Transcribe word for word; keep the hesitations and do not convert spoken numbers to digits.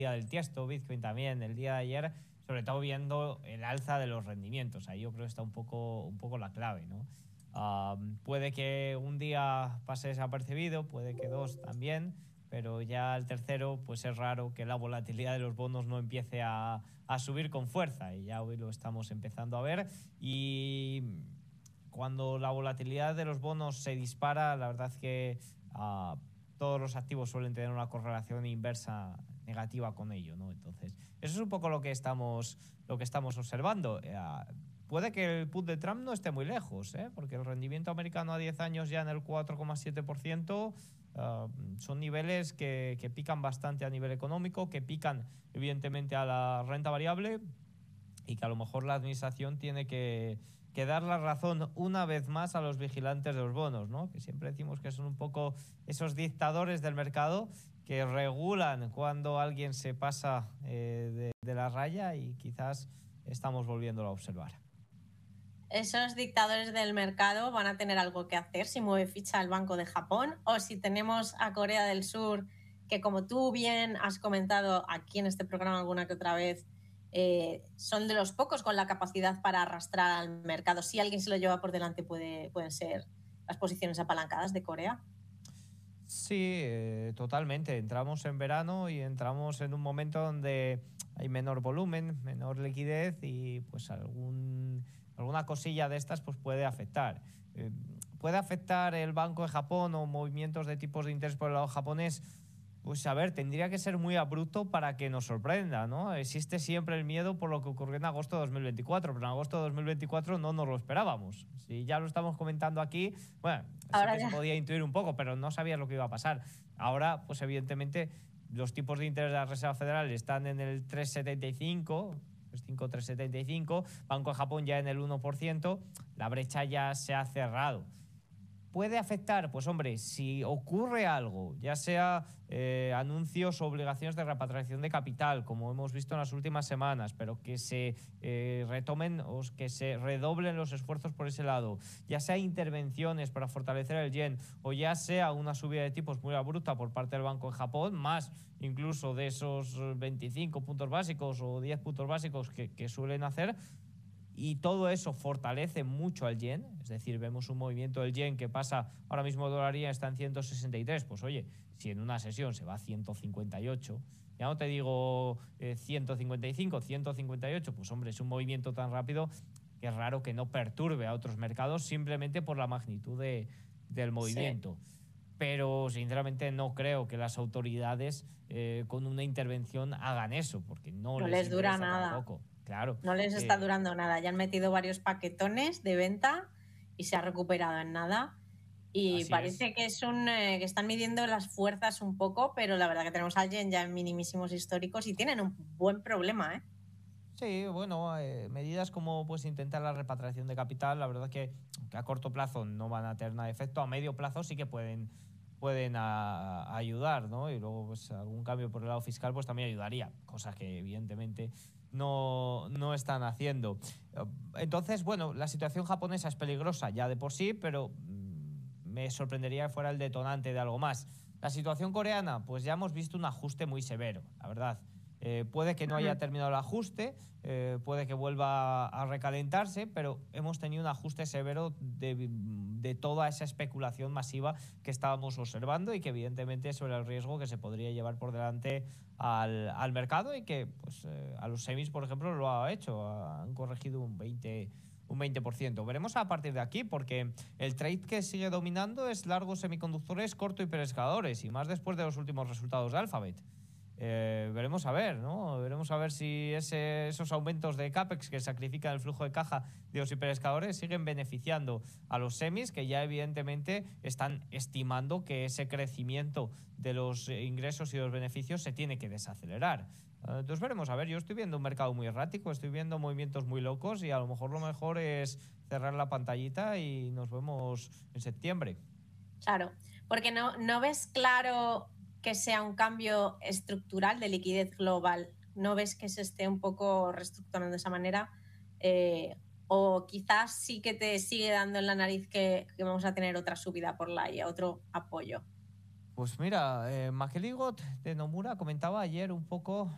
día del Tiesto, Bitcoin también, el día de ayer, sobre todo viendo el alza de los rendimientos. Ahí yo creo que está un poco, un poco la clave, ¿no? Um, puede que un día pase desapercibido, puede que dos también, pero ya el tercero, pues es raro que la volatilidad de los bonos no empiece a, a subir con fuerza, y ya hoy lo estamos empezando a ver. Y cuando la volatilidad de los bonos se dispara, la verdad es que uh, todos los activos suelen tener una correlación inversa negativa con ello, ¿no? Entonces, eso es un poco lo que estamos, lo que estamos observando. Uh, puede que el put de Trump no esté muy lejos, ¿eh? Porque el rendimiento americano a diez años ya en el cuatro coma siete por ciento uh, son niveles que, que pican bastante a nivel económico, que pican evidentemente a la renta variable, y que a lo mejor la administración tiene que, que dar la razón una vez más a los vigilantes de los bonos, ¿no? Que siempre decimos que son un poco esos dictadores del mercado que regulan cuando alguien se pasa eh, de, de la raya, y quizás estamos volviéndolo a observar. Esos dictadores del mercado van a tener algo que hacer si mueve ficha el Banco de Japón, o si tenemos a Corea del Sur, que como tú bien has comentado aquí en este programa alguna que otra vez, eh, son de los pocos con la capacidad para arrastrar al mercado. Si alguien se lo lleva por delante, puede, pueden ser las posiciones apalancadas de Corea. Sí, eh, totalmente. Entramos en verano y entramos en un momento donde hay menor volumen, menor liquidez, y pues algún, alguna cosilla de estas pues puede afectar. Eh, ¿Puede afectar el Banco de Japón o movimientos de tipos de interés por el lado japonés? Pues a ver, tendría que ser muy abrupto para que nos sorprenda, ¿no? Existe siempre el miedo por lo que ocurrió en agosto de dos mil veinticuatro, pero en agosto de dos mil veinticuatro no nos lo esperábamos. Si ya lo estamos comentando aquí, bueno, Ahora sí que ya. se podía intuir un poco, pero no sabías lo que iba a pasar. Ahora, pues evidentemente, los tipos de interés de la Reserva Federal están en el tres coma setenta y cinco, cinco tres setenta y cinco, Banco de Japón ya en el uno por ciento, la brecha ya se ha cerrado. ¿Puede afectar? Pues hombre, si ocurre algo, ya sea eh, anuncios o obligaciones de repatriación de capital, como hemos visto en las últimas semanas, pero que se eh, retomen o que se redoblen los esfuerzos por ese lado, ya sea intervenciones para fortalecer el yen, o ya sea una subida de tipos muy abrupta por parte del Banco de Japón, más incluso de esos veinticinco puntos básicos o diez puntos básicos que, que suelen hacer, y todo eso fortalece mucho al yen, es decir, vemos un movimiento del yen que pasa, ahora mismo el dólar está en ciento sesenta y tres, pues oye, si en una sesión se va a ciento cincuenta y ocho, ya no te digo eh, ciento cincuenta y cinco, ciento cincuenta y ocho, pues hombre, es un movimiento tan rápido que es raro que no perturbe a otros mercados simplemente por la magnitud de, del movimiento. Sí. Pero sinceramente no creo que las autoridades eh, con una intervención hagan eso, porque no, No les, les dura interesa nada. Tampoco. Claro. No les está eh, durando nada. Ya han metido varios paquetones de venta y se ha recuperado en nada. Y parece es. que es un eh, que están midiendo las fuerzas un poco, pero la verdad que tenemos a alguien ya en minimísimos históricos y tienen un buen problema, ¿eh? Sí, bueno, eh, medidas como pues intentar la repatriación de capital, la verdad que, que a corto plazo no van a tener nada de efecto, a medio plazo sí que pueden pueden a, a ayudar, ¿no? Y luego pues algún cambio por el lado fiscal pues también ayudaría, cosa que evidentemente no, no están haciendo. Entonces, bueno, la situación japonesa es peligrosa ya de por sí, pero mmm, me sorprendería que fuera el detonante de algo más. La situación coreana, pues ya hemos visto un ajuste muy severo, la verdad. Eh, puede que no haya terminado el ajuste, eh, puede que vuelva a recalentarse, pero hemos tenido un ajuste severo de, de toda esa especulación masiva que estábamos observando, y que evidentemente es sobre el riesgo que se podría llevar por delante al, al mercado, y que pues eh, a los semis, por ejemplo, lo ha hecho, han corregido un veinte un veinte por ciento. Veremos a partir de aquí, porque el trade que sigue dominando es largos semiconductores, corto hiperescaladores, y más después de los últimos resultados de Alphabet. Eh, veremos a ver, ¿no? Veremos a ver si ese, esos aumentos de CAPEX que sacrifican el flujo de caja de los hiperescaladores siguen beneficiando a los semis, que ya evidentemente están estimando que ese crecimiento de los ingresos y de los beneficios se tiene que desacelerar. Entonces veremos a ver. Yo estoy viendo un mercado muy errático, estoy viendo movimientos muy locos, y a lo mejor lo mejor es cerrar la pantallita y nos vemos en septiembre. Claro, porque no, no ves claro que sea un cambio estructural de liquidez global. ¿No ves que se esté un poco reestructurando de esa manera? Eh, o quizás sí que te sigue dando en la nariz que, que vamos a tener otra subida por la I A, otro apoyo. Pues mira, eh, Makeligot de Nomura comentaba ayer un poco